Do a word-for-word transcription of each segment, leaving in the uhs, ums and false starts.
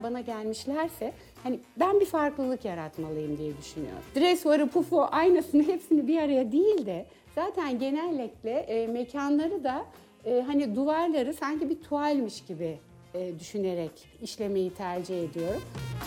Bana gelmişlerse hani ben bir farklılık yaratmalıyım diye düşünüyorum. Dresuarı, pufu, aynasını hepsini bir araya değil de zaten genellikle e, mekanları da e, hani duvarları sanki bir tuvalmiş gibi e, düşünerek işlemeyi tercih ediyorum.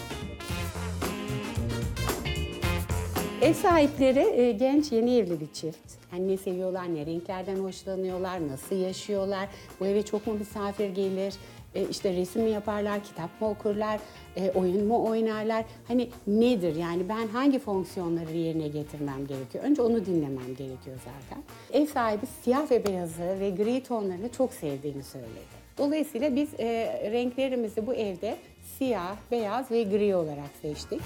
Ev sahipleri e, genç, yeni evli bir çift. Hani ne seviyorlar, ne renklerden hoşlanıyorlar, nasıl yaşıyorlar, bu eve çok mu misafir gelir, e, işte resim mi yaparlar, kitap mı okurlar, e, oyun mu oynarlar? Hani nedir yani ben hangi fonksiyonları yerine getirmem gerekiyor? Önce onu dinlemem gerekiyor zaten. Ev sahibi siyah ve beyazı ve gri tonlarını çok sevdiğini söyledi. Dolayısıyla biz e, renklerimizi bu evde siyah, beyaz ve gri olarak seçtik.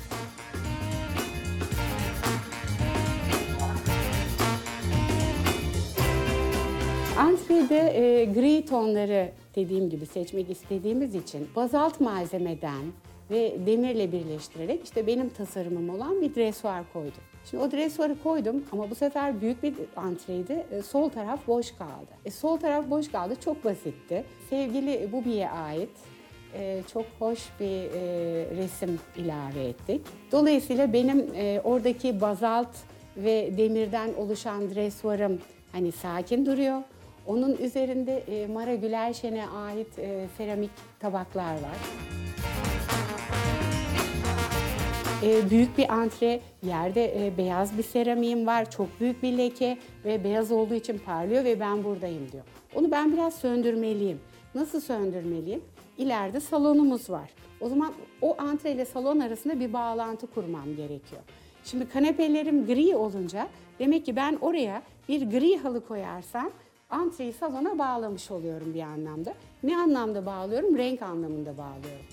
Antrede e, gri tonları dediğim gibi seçmek istediğimiz için bazalt malzemeden ve demirle birleştirerek işte benim tasarımım olan bir dresuar koydum. Şimdi o dresuarı koydum ama bu sefer büyük bir antreydi. E, sol taraf boş kaldı. E, sol taraf boş kaldı, çok basitti. Sevgili Bubi'ye ait e, çok hoş bir e, resim ilave ettik. Dolayısıyla benim e, oradaki bazalt ve demirden oluşan dresuarım hani sakin duruyor. Onun üzerinde e, Mara Gülerşen'e ait e, seramik tabaklar var. E, büyük bir antre, yerde e, beyaz bir seramiğim var, çok büyük bir leke ve beyaz olduğu için parlıyor ve ben buradayım diyor. Onu ben biraz söndürmeliyim. Nasıl söndürmeliyim? İleride salonumuz var. O zaman o antre ile salon arasında bir bağlantı kurmam gerekiyor. Şimdi kanepelerim gri olunca demek ki ben oraya bir gri halı koyarsam antreyi salona bağlamış oluyorum bir anlamda. Ne anlamda bağlıyorum? Renk anlamında bağlıyorum.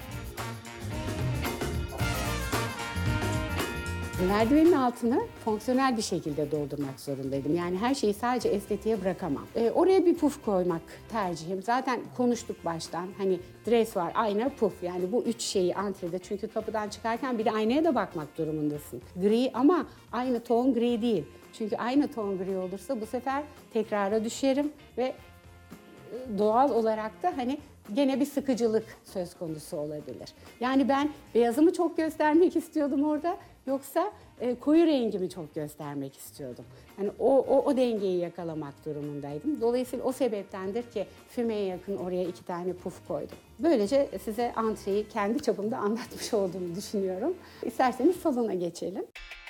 Merdivenin altını fonksiyonel bir şekilde doldurmak zorundaydım. Yani her şeyi sadece estetiğe bırakamam. Ee, oraya bir puf koymak tercihim. Zaten konuştuk baştan. Hani dresuar, ayna, puf. Yani bu üç şeyi antrede. Çünkü kapıdan çıkarken bir de aynaya da bakmak durumundasın. Gri ama aynı ton gri değil. Çünkü aynı ton gri olursa bu sefer tekrara düşerim ve doğal olarak da hani gene bir sıkıcılık söz konusu olabilir. Yani ben beyazımı çok göstermek istiyordum orada, yoksa e, koyu rengimi çok göstermek istiyordum. Yani o, o, o dengeyi yakalamak durumundaydım. Dolayısıyla o sebeptendir ki fümeye yakın oraya iki tane puf koydum. Böylece size antreyi kendi çapımda anlatmış olduğumu düşünüyorum. İsterseniz salona geçelim.